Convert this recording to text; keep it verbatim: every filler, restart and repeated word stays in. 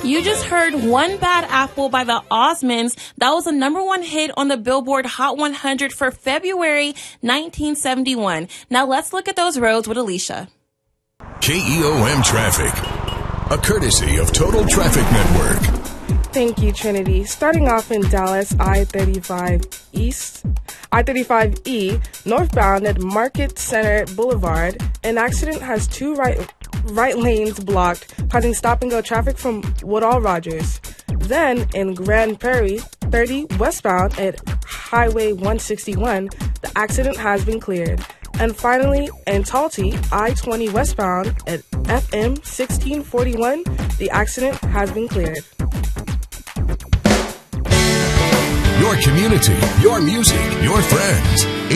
You just heard One Bad Apple by the Osmonds. That was a number one hit on the Billboard Hot one hundred for February nineteen seventy-one. Now let's look at those roads with Alicia. K E O M Traffic, a courtesy of Total Traffic Network. Thank you, Trinity. Starting off in Dallas, I thirty-five East, I thirty-five E, northbound at Market Center Boulevard. An accident has two right right lanes blocked, causing stop-and-go traffic from Woodall Rogers. Then, in Grand Prairie, thirty westbound at Highway one sixty-one, the accident has been cleared. And finally, in Talty, I twenty westbound at F M sixteen forty-one, the accident has been cleared. Your community, your music, your friends.